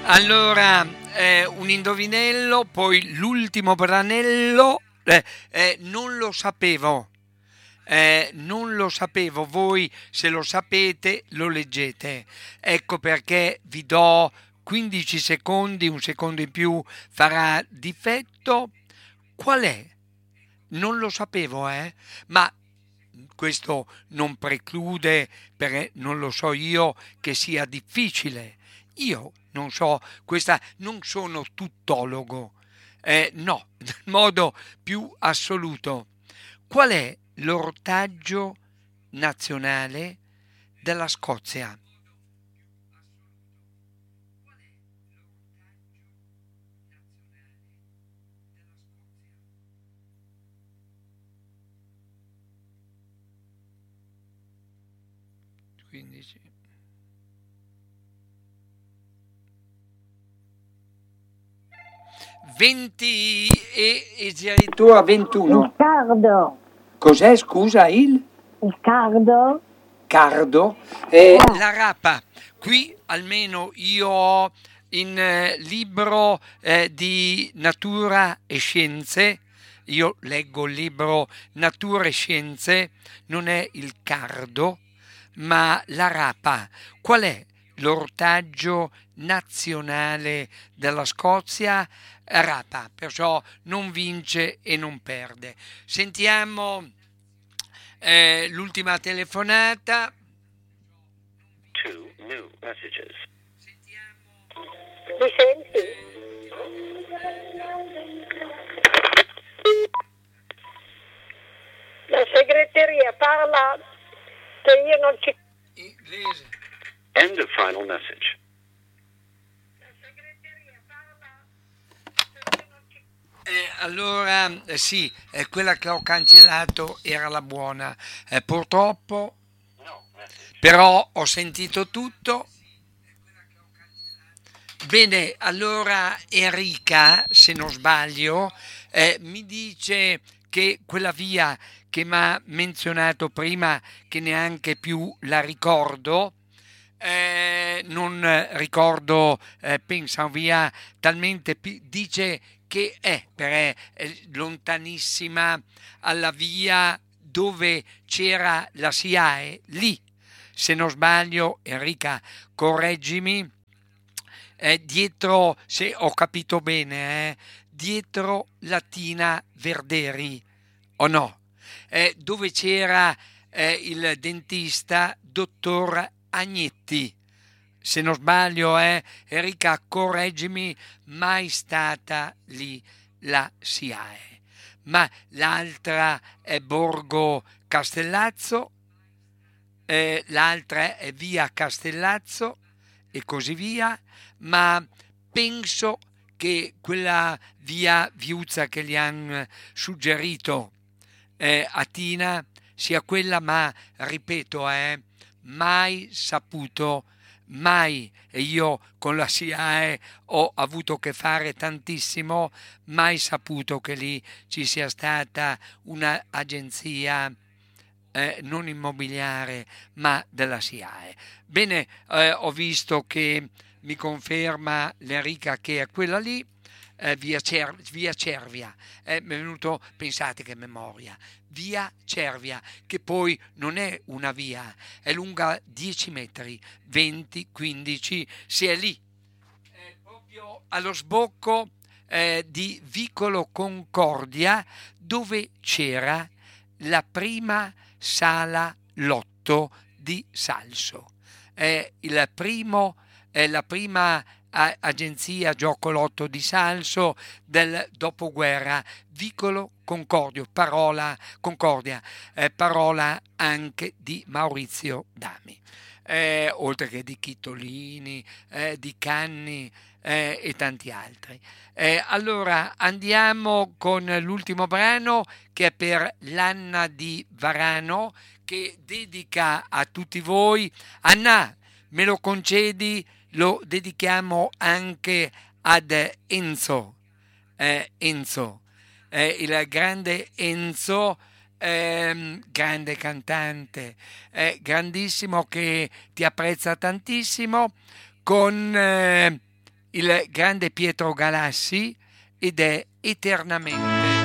Allora, un indovinello, poi l'ultimo branello, non lo sapevo. Non lo sapevo, voi se lo sapete lo leggete. Ecco perché vi do 15 secondi, un secondo in più farà difetto. Qual è? Non lo sapevo, ma questo non preclude, perché non lo so io, che sia difficile. Io non so, non sono tuttologo, no, nel modo più assoluto. Qual è l'ortaggio nazionale della Scozia? 15. 20 e addirittura 21. Il cardo. Cos'è, scusa, il Il cardo? cardo? La rapa. Qui almeno io ho in libro di natura e scienze, io leggo il libro Natura e Scienze, non è il cardo, ma la rapa. Qual è l'ortaggio nazionale della Scozia? Rapa, perciò non vince e non perde. Sentiamo l'ultima telefonata. Two new messages. Mi senti? La segreteria parla che io non ci... Inglese. End of final message. Allora, sì, quella che ho cancellato era la buona. Purtroppo, No message. però ho sentito tutto. Bene, allora Enrica, se non sbaglio, mi dice che quella via che mi ha menzionato prima, che neanche più la ricordo, non ricordo, pensa via talmente, dice che è lontanissima alla via dove c'era la SIAE, lì, se non sbaglio, Enrica, correggimi, dietro, se ho capito bene, dietro Latina Verderi, o no? Dove c'era il dentista dottor Agnetti. Se non sbaglio, Enrica, correggimi, mai stata lì la SIAE. Ma l'altra è Borgo Castellazzo, l'altra è via Castellazzo e così via, ma penso che quella via Viuzza che gli hanno suggerito a Tina sia quella, ma ripeto, mai saputo, mai, e io con la SIAE ho avuto a che fare tantissimo, mai saputo che lì ci sia stata un'agenzia non immobiliare ma della SIAE. Bene, ho visto che mi conferma l'Enrica che è quella lì, via Cervia, mi è venuto, pensate che memoria, via Cervia, che poi non è una via, è lunga 10 metri, 20, 15, si è lì, proprio allo sbocco di Vicolo Concordia, dove c'era la prima sala lotto di Salso. La prima agenzia gioco lotto di Salso del dopoguerra, Vicolo Concordia, parola anche di Maurizio Dami. Oltre che di Chitolini, di Canni e tanti altri. Allora andiamo con l'ultimo brano che è per l'Anna di Varano, che dedica a tutti voi. Anna, me lo concedi? Lo dedichiamo anche ad Enzo. Enzo, il grande Enzo, grande cantante, grandissimo, che ti apprezza tantissimo, con il grande Pietro Galassi ed è Eternamente.